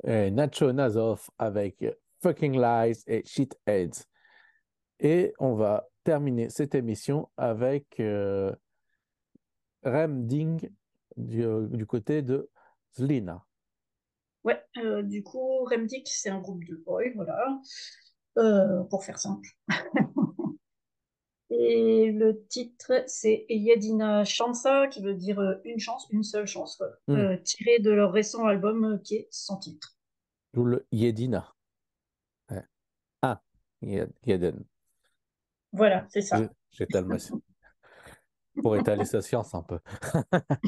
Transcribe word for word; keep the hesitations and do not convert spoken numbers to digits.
euh, Nacho Nazov avec Fucking Lies et Shitheads. Et on va terminer cette émission avec euh, Rem Ding du, du côté de Zlina. Ouais, euh, du coup, Remdik, c'est un groupe de boys, voilà, euh, pour faire simple. Et le titre, c'est Yedina Chansa, qui veut dire euh, une chance, une seule chance, quoi. Hmm. Euh, tiré de leur récent album euh, qui est sans titre. D'où le Yedina. Ouais. Ah, Yed- Yeden. Voilà, c'est Je- ça. J'étale ma... pour étaler sa science un peu.